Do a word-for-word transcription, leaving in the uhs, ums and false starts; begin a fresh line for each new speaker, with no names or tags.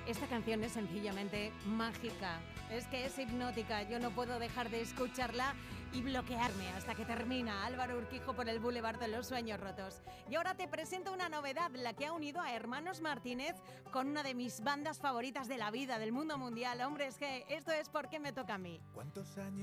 Esta canción es sencillamente mágica. Es que es hipnótica. Yo no puedo dejar de escucharla y bloquearme hasta que termina. Álvaro Urquijo por el Boulevard de los Sueños Rotos. Y ahora te presento una novedad, la que ha unido a Hermanos Martínez con una de mis bandas favoritas de la vida, del mundo mundial. Hombre, es que esto es ¿Por qué me toca a mí?
¿Cuántos años